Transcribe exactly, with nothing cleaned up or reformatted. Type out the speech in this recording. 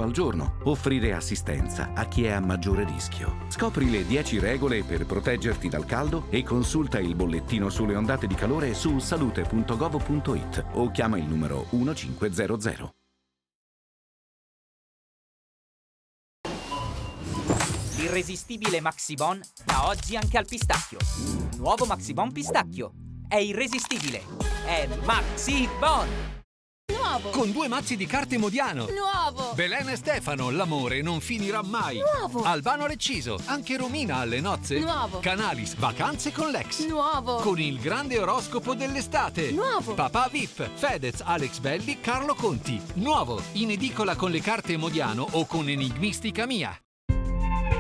al giorno, offrire assistenza a chi è a maggiore rischio. Scopri le dieci regole per proteggerti dal caldo e consulta il bollettino sulle ondate di calore su salute punto gov punto it o chiama il numero uno cinque zero zero. Irresistibile Maxibon da oggi anche al pistacchio. Nuovo Maxibon pistacchio. È irresistibile. È Maxibon. Nuovo. Con due mazzi di carte Modiano. Nuovo. Belen e Stefano, l'amore non finirà mai. Nuovo. Albano Reciso, anche Romina alle nozze. Nuovo. Canalis, vacanze con l'ex. Nuovo. Con il grande oroscopo dell'estate. Nuovo. Papà V I P, Fedez, Alex Belli, Carlo Conti. Nuovo, in edicola con le carte Modiano o con Enigmistica Mia.